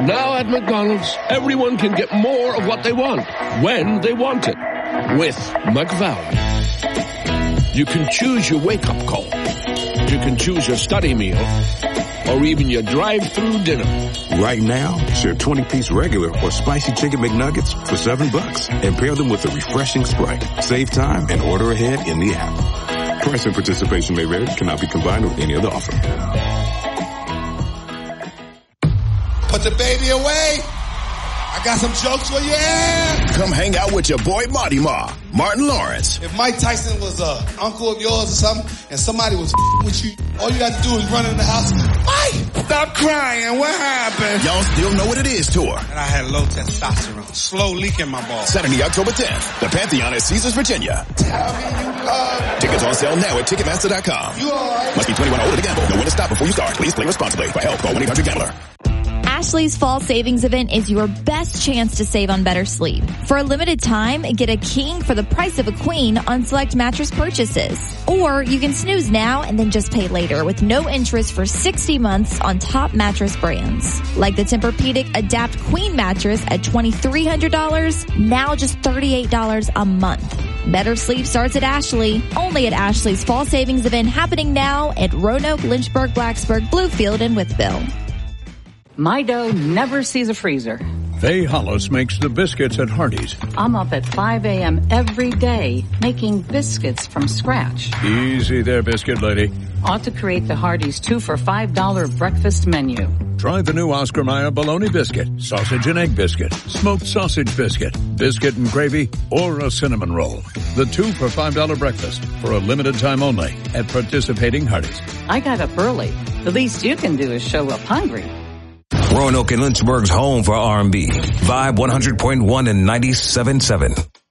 Now at McDonald's, everyone can get more of what they want, when they want it. With McValue. You can choose your wake-up call. You can choose your study meal. Or even your drive-through dinner. Right now, share 20-piece regular or spicy chicken McNuggets for $7 and pair them with a refreshing Sprite. Save time and order ahead in the app. Price and participation may vary. Cannot be combined with any other offer. Put the baby away. I got some jokes for you. Come hang out with your boy Marty Ma, Martin Lawrence. If Mike Tyson was a uncle of yours or something, and somebody was with you, all you got to do is run in the house. Mike, stop crying. What happened? Y'all still know what it is tour. And I had low testosterone, slow leak in my balls. Saturday, October 10th, the Pantheon at Caesars, Virginia. Tell me you love. Tickets on sale now at Ticketmaster.com. You all right? Must be 21 or older to gamble. Know when to stop before you start. Please play responsibly. For help, call 1-800-GAMBLER. Ashley's Fall Savings Event is your best chance to save on better sleep. For a limited time, get a king for the price of a queen on select mattress purchases. Or you can snooze now and then just pay later with no interest for 60 months on top mattress brands. Like the Tempur-Pedic Adapt Queen mattress at $2,300, now just $38 a month. Better sleep starts at Ashley. Only at Ashley's Fall Savings Event happening now at Roanoke, Lynchburg, Blacksburg, Bluefield, and Wytheville. My dough never sees a freezer. Faye Hollis makes the biscuits at Hardee's. I'm up at 5 a.m. every day making biscuits from scratch. Easy there, biscuit lady. Ought to create the Hardee's 2 for $5 breakfast menu. Try the new Oscar Mayer bologna biscuit, sausage and egg biscuit, smoked sausage biscuit, biscuit and gravy, or a cinnamon roll. The 2 for $5 breakfast for a limited time only at participating Hardee's. I got up early. The least you can do is show up hungry. Roanoke and Lynchburg's home for R&B. Vibe 100.1 and 97.7.